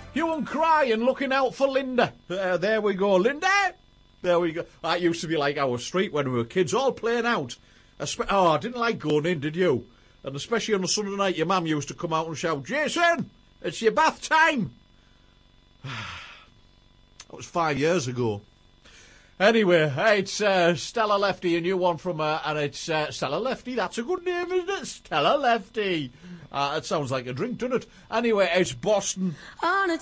You and crying, looking out for Linda. There we go, Linda. There we go. That used to be like our street when we were kids, all playing out. I didn't like going in, did you? And especially on a Sunday night, your mum used to come out and shout, Jason, it's your bath time. That was 5 years ago. Anyway, it's Stella Lefty, a new one from her, and it's Stella Lefty. That's a good name, isn't it? Stella Lefty. It sounds like a drink, doesn't it? Anyway, it's Boston. On a